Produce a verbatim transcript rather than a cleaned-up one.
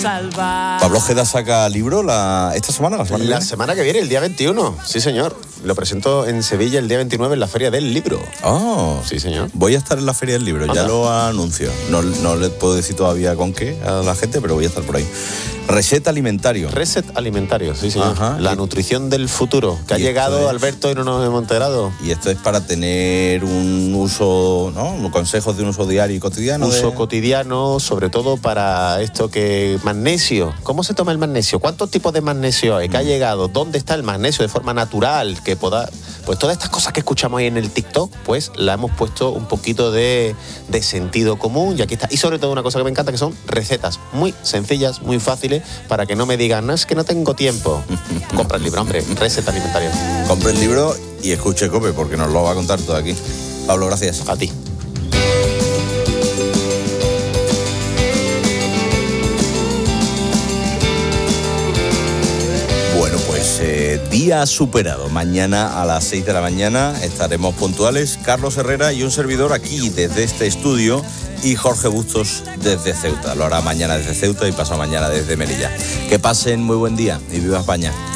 salvar. Pablo Ojeda saca libro la, esta semana, la semana, la semana que viene, el día veintiuno. Sí, señor. Lo presento en Sevilla el día veintinueve en la Feria del Libro. Oh, sí, señor. Voy a estar en la Feria del Libro, Anda. ya lo anuncio. No, no le puedo decir todavía con qué a la gente, pero voy a estar por ahí. Reset alimentario. Reset alimentario, sí, señor. Ajá. La y, nutrición del futuro, que ha llegado, es, Alberto, y no nos hemos enterado. Y esto es para tener un uso, ¿no? Consejos de un uso diario y cotidiano. Uso de... cotidiano, sobre todo para esto que... Magnesio. ¿Cómo se toma el magnesio? ¿Cuántos tipos de magnesio hay? ¿Qué ha llegado? ¿Dónde está el magnesio de forma natural? Que pueda... Pues todas estas cosas que escuchamos ahí en el TikTok, pues la hemos puesto un poquito de, de sentido común y aquí está. Y sobre todo una cosa que me encanta, que son recetas muy sencillas, muy fáciles, para que no me digan, no, es que no tengo tiempo. Compra el libro, hombre, Reset alimentario. Compre el libro y escuche COPE, porque nos lo va a contar todo aquí. Pablo, gracias. A ti. Bueno, pues eh, día superado. Mañana a las seis de la mañana estaremos puntuales. Carlos Herrera y un servidor aquí desde este estudio y Jorge Bustos desde Ceuta. Lo hará mañana desde Ceuta y pasado mañana desde Melilla. Que pasen muy buen día y viva España.